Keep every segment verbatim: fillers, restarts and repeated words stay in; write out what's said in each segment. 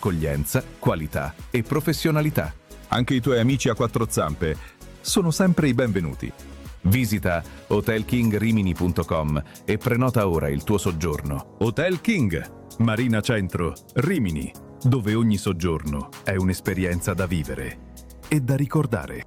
accoglienza, qualità e professionalità. Anche i tuoi amici a quattro zampe sono sempre i benvenuti. Visita hotel king rimini punto com e prenota ora il tuo soggiorno. Hotel King, Marina Centro, Rimini, dove ogni soggiorno è un'esperienza da vivere e da ricordare.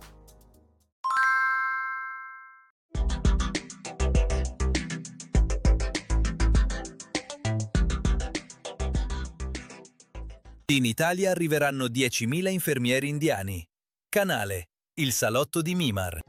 In Italia arriveranno diecimila infermieri indiani. Canale, il salotto di Mimar.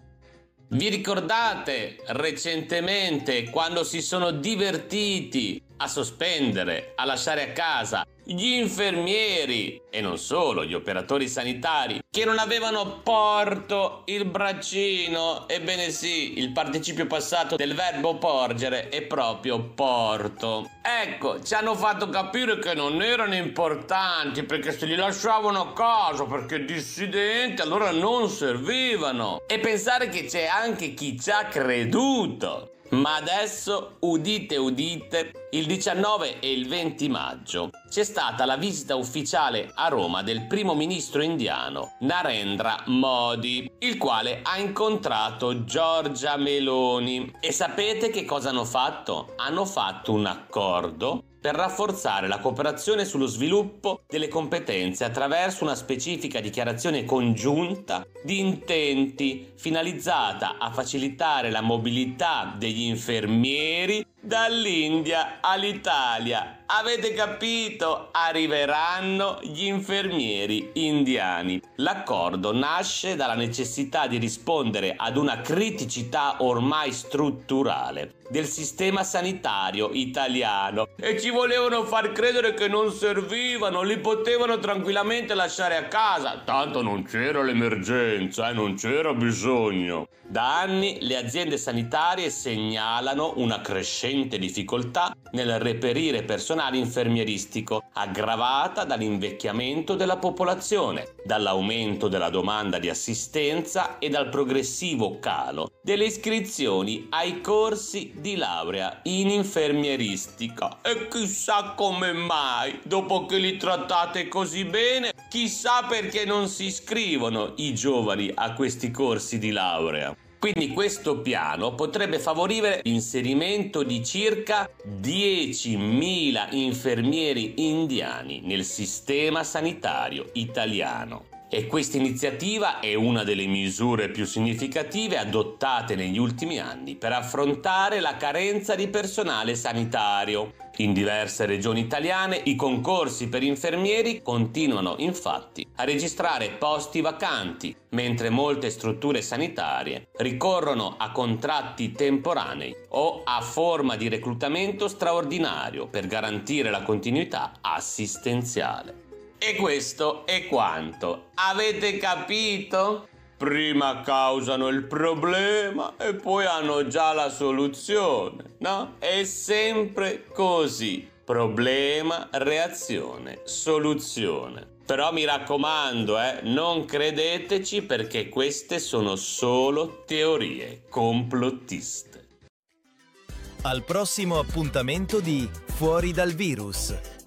Vi ricordate recentemente quando si sono divertiti a sospendere, a lasciare a casa gli infermieri e non solo, gli operatori sanitari che non avevano porto il braccino? Ebbene sì, il participio passato del verbo porgere è proprio porto. Ecco, ci hanno fatto capire che non erano importanti perché se li lasciavano a casa perché dissidenti allora non servivano. E pensare che c'è anche chi ci ha creduto. Ma adesso, udite udite, il diciannove e il venti maggio c'è stata la visita ufficiale a Roma del primo ministro indiano Narendra Modi, il quale ha incontrato Giorgia Meloni. E sapete che cosa hanno fatto? Hanno fatto un accordo per rafforzare la cooperazione sullo sviluppo delle competenze attraverso una specifica dichiarazione congiunta di intenti finalizzata a facilitare la mobilità degli infermieri dall'India all'Italia. Avete capito? Arriveranno gli infermieri indiani. L'accordo nasce dalla necessità di rispondere ad una criticità ormai strutturale del sistema sanitario italiano e ci volevano far credere che non servivano, li potevano tranquillamente lasciare a casa, tanto non c'era l'emergenza e eh, non c'era bisogno. Da anni le aziende sanitarie segnalano una crescente difficoltà nel reperire personale infermieristico, aggravata dall'invecchiamento della popolazione, dall'aumento della domanda di assistenza e dal progressivo calo delle iscrizioni ai corsi di laurea in infermieristica. E chissà come mai, dopo che li trattate così bene, chissà perché non si iscrivono i giovani a questi corsi di laurea. Quindi questo piano potrebbe favorire l'inserimento di circa diecimila infermieri indiani nel sistema sanitario italiano. E questa iniziativa è una delle misure più significative adottate negli ultimi anni per affrontare la carenza di personale sanitario. In diverse regioni italiane i concorsi per infermieri continuano infatti a registrare posti vacanti, mentre molte strutture sanitarie ricorrono a contratti temporanei o a forma di reclutamento straordinario per garantire la continuità assistenziale. E questo è quanto. Avete capito? Prima causano il problema e poi hanno già la soluzione, no? È sempre così. Problema, reazione, soluzione. Però mi raccomando, eh, non credeteci perché queste sono solo teorie complottiste. Al prossimo appuntamento di Fuori dal virus.